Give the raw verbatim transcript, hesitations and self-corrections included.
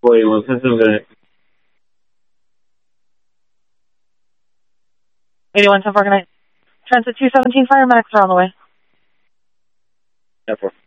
eighty-one, system connect. eighty-one, ten four, good night. Transit two seventeen, fire medics are on the way. ten four.